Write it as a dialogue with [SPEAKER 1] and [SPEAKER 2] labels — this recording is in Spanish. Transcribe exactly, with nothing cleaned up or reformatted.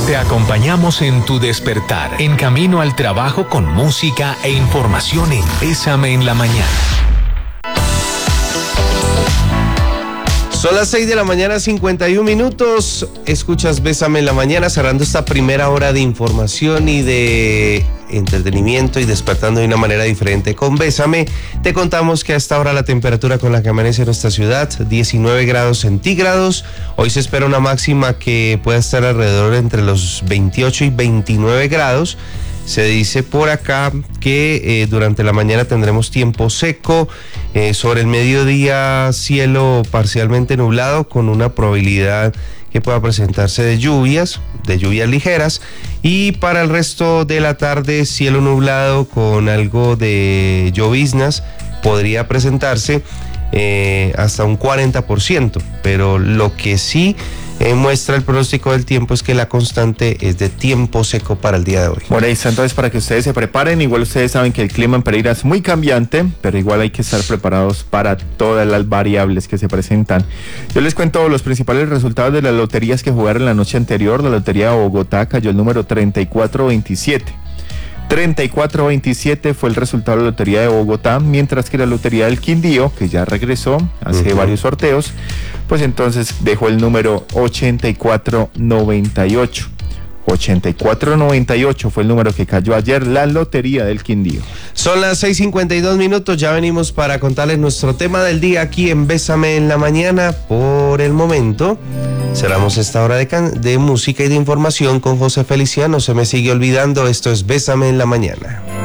[SPEAKER 1] Te acompañamos en tu despertar, en camino al trabajo con música e información en Bésame en la Mañana.
[SPEAKER 2] Son las seis de la mañana, cincuenta y un minutos. Escuchas Bésame en la Mañana, cerrando esta primera hora de información y de entretenimiento y despertando de una manera diferente con Bésame. Te contamos que a esta hora la temperatura con la que amanece nuestra ciudad, diecinueve grados centígrados. Hoy se espera una máxima que pueda estar alrededor entre los veintiocho y veintinueve grados. Se dice por acá que eh, durante la mañana tendremos tiempo seco, eh, sobre el mediodía cielo parcialmente nublado con una probabilidad que pueda presentarse de lluvias, de lluvias ligeras, y para el resto de la tarde cielo nublado con algo de lloviznas podría presentarse eh, hasta un cuarenta por ciento, pero lo que sí Eh, muestra el pronóstico del tiempo es que la constante es de tiempo seco para el día de hoy.
[SPEAKER 3] Bueno, ahí está, entonces para que ustedes se preparen. Igual ustedes saben que el clima en Pereira es muy cambiante, pero igual hay que estar preparados para todas las variables que se presentan. Yo les cuento los principales resultados de las loterías que jugaron la noche anterior. La Lotería de Bogotá cayó el número treinta y cuatro veintisiete. treinta y cuatro veintisiete fue el resultado de la Lotería de Bogotá, mientras que la Lotería del Quindío, que ya regresó hace uh-huh. varios sorteos, pues entonces dejó el número ochenta y cuatro noventa y ocho. ochenta y cuatro noventa y ocho fue el número que cayó ayer la Lotería del Quindío.
[SPEAKER 2] Son las seis cincuenta y dos minutos, ya venimos para contarles nuestro tema del día aquí en Bésame en la Mañana. Por el momento, cerramos esta hora de, can- de música y de información con José Feliciano. Se me sigue olvidando, esto es Bésame en la Mañana.